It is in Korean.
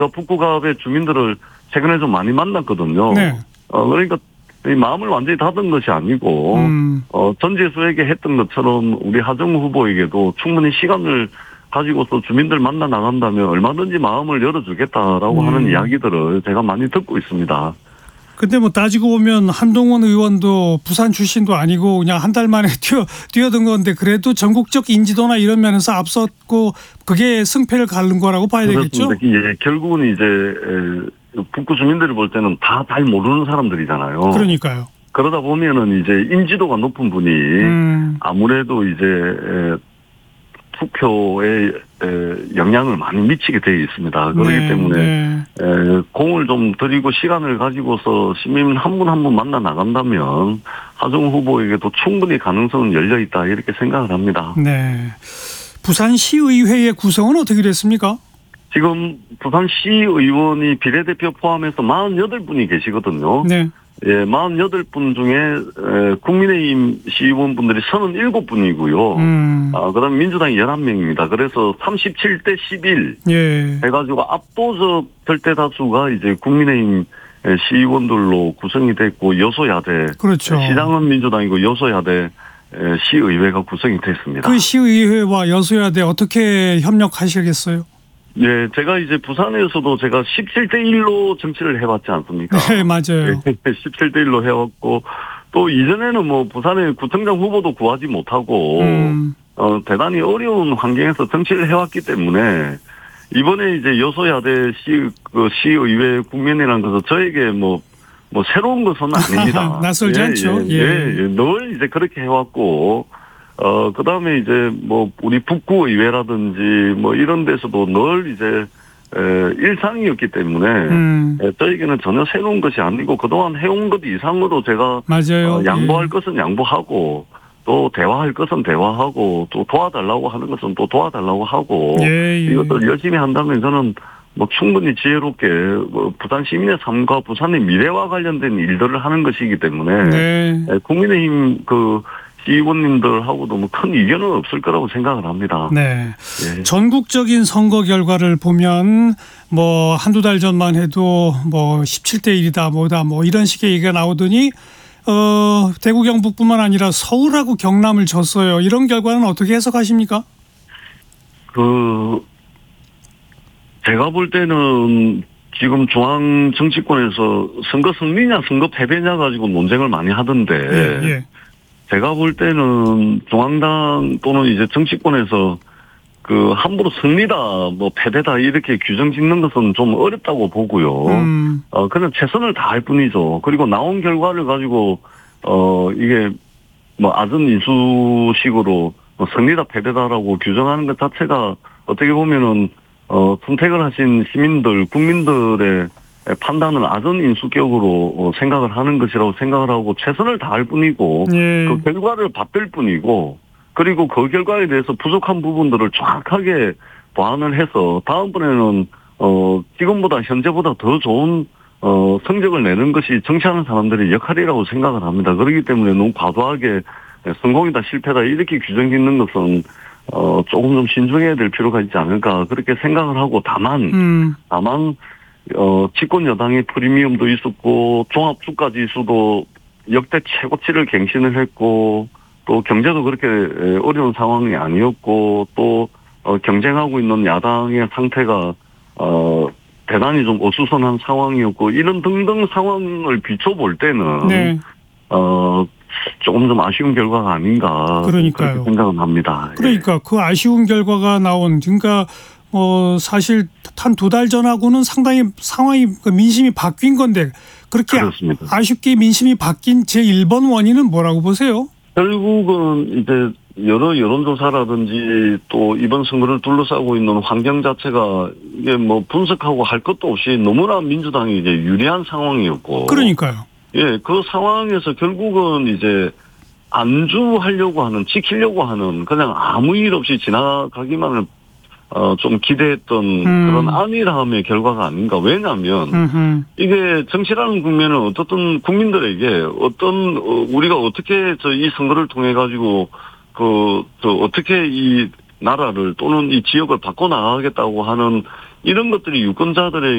저 북구갑의 주민들을 최근에 좀 많이 만났거든요. 네. 그러니까 이 마음을 완전히 닫은 것이 아니고 전재수에게 했던 것처럼 우리 하정우 후보에게도 충분히 시간을 가지고서 주민들 만나 나간다면 얼마든지 마음을 열어주겠다라고 하는 이야기들을 제가 많이 듣고 있습니다. 근데 뭐 따지고 보면 한동훈 의원도 부산 출신도 아니고 그냥 한 달 만에 뛰어든 건데 그래도 전국적 인지도나 이런 면에서 앞섰고 그게 승패를 가른 거라고 봐야 되겠죠? 예, 결국은 이제 북구 주민들이 볼 때는 다 잘 모르는 사람들이잖아요. 그러니까요. 그러다 보면은 이제 인지도가 높은 분이 아무래도 이제 투표에 영향을 많이 미치게 되어 있습니다. 그렇기 때문에 공을 좀 들이고 시간을 가지고서 시민 한 분 한 분 만나 나간다면 하정우 후보에게도 충분히 가능성은 열려 있다 이렇게 생각을 합니다. 네. 부산시의회의 구성은 어떻게 됐습니까? 지금 부산시의원이 비례대표 포함해서 48분이 계시거든요. 네. 예, 48분 중에 국민의힘 시의원분들이 37분이고요. 그다음 민주당이 11명입니다. 그래서 37대 11 해가지고 압도적 절대 다수가 이제 국민의힘 시의원들로 구성이 됐고 여소야대, 그렇죠. 시장은 민주당이고 여소야대 시의회가 구성이 됐습니다. 그 시의회와 여소야대 어떻게 협력하시겠어요? 예, 제가 이제 부산에서도 제가 17대 1로 정치를 해봤지 않습니까? 네, 맞아요. 17대 1로 해왔고, 또 이전에는 뭐 부산의 구청장 후보도 구하지 못하고, 대단히 어려운 환경에서 정치를 해왔기 때문에, 이번에 이제 여소야대 시의회 국면이라는 것은 저에게 뭐 새로운 것은 아닙니다. 낯설지 않죠. 늘 이제 그렇게 해왔고, 그 다음에 이제 뭐 우리 북구의회라든지 뭐 이런 데서도 늘 이제 일상이었기 때문에 저에게는 전혀 새로운 것이 아니고 그동안 해온 것 이상으로 제가 맞아요. 양보할 것은 양보하고 또 대화할 것은 대화하고 또 도와달라고 하는 것은 또 도와달라고 하고 이것들 열심히 한다면 저는 뭐 충분히 지혜롭게 부산 시민의 삶과 부산의 미래와 관련된 일들을 하는 것이기 때문에 국민의힘 시의원님들하고도 뭐 큰 이견은 없을 거라고 생각을 합니다. 네. 전국적인 선거 결과를 보면 뭐 한두 달 전만 해도 뭐 17대 1이다 뭐다 뭐 이런 식의 얘기가 나오더니 대구 경북뿐만 아니라 서울하고 경남을 졌어요. 이런 결과는 어떻게 해석하십니까? 제가 볼 때는 지금 중앙 정치권에서 선거 승리냐 선거 패배냐 가지고 논쟁을 많이 하던데 제가 볼 때는 중앙당 또는 이제 정치권에서 함부로 승리다, 뭐 패배다 이렇게 규정 짓는 것은 좀 어렵다고 보고요. 그냥 최선을 다할 뿐이죠. 그리고 나온 결과를 가지고 이게 뭐 아전 인수식으로 승리다 패배다라고 규정하는 것 자체가 어떻게 보면은 선택을 하신 시민들, 국민들의 판단을 아전 인수격으로 생각을 하는 것이라고 생각을 하고 최선을 다할 뿐이고 그 결과를 받들 뿐이고 그리고 그 결과에 대해서 부족한 부분들을 정확하게 보완을 해서 다음번에는 지금보다 현재보다 더 좋은 성적을 내는 것이 정치하는 사람들의 역할이라고 생각을 합니다. 그렇기 때문에 너무 과도하게 성공이다 실패다 이렇게 규정 짓는 것은 조금 좀 신중해야 될 필요가 있지 않을까 그렇게 생각을 하고 다만 집권 여당의 프리미엄도 있었고 종합주가지수도 역대 최고치를 갱신을 했고 또 경제도 그렇게 어려운 상황이 아니었고 또 경쟁하고 있는 야당의 상태가 대단히 좀 어수선한 상황이었고 이런 등등 상황을 비춰볼 때는 조금 좀 아쉬운 결과가 아닌가 그렇게 생각은 합니다. 그러니까 그 아쉬운 결과가 나온 그러니까 사실 한 두 달 전하고는 상당히 상황이 민심이 바뀐 건데 그렇게 그렇습니다. 아쉽게 민심이 바뀐 제1번 원인은 뭐라고 보세요? 결국은 이제 여러 여론조사라든지 또 이번 선거를 둘러싸고 있는 환경 자체가 이게 뭐 분석하고 할 것도 없이 너무나 민주당이 이제 유리한 상황이었고. 그러니까요. 그 상황에서 결국은 이제 안주하려고 하는, 지키려고 하는 그냥 아무 일 없이 지나가기만을 좀 기대했던 그런 안일함의 결과가 아닌가. 왜냐하면 이게 정치라는 국면은 어떻든 국민들에게 우리가 어떻게 이 선거를 통해 가지고 어떻게 이 나라를 또는 이 지역을 바꿔 나가겠다고 하는 이런 것들이 유권자들의